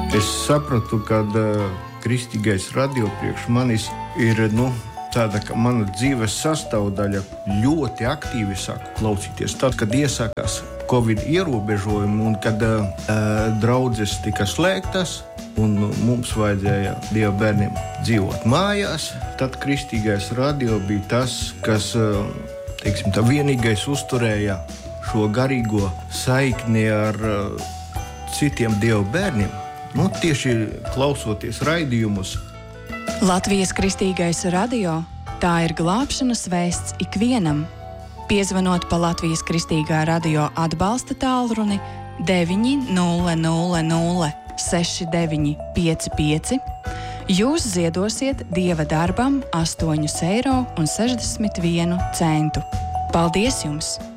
Es sapratu, ka kristīgais radio priekš manis ir tāda, ka mana dzīves sastāvdaļa ļoti aktīvi sāku klausīties. Tad, kad iesākās Covid ierobežojumi un kad draudzes tika slēgtas un mums vajadzēja Dieva bērniem dzīvot mājās, tad kristīgais radio bija tas, kas, teiksim, tā vienīgais uzturēja šo garīgo saikni ar citiem Dieva bērniem. Tieši klausoties raidījumus. Latvijas Kristīgais radio – tā ir glābšanas vēsts ikvienam. Piezvanot pa Latvijas Kristīgā radio atbalsta tālruni 900 6955, jūs ziedosiet Dieva darbam 8,61 eiro. Paldies jums!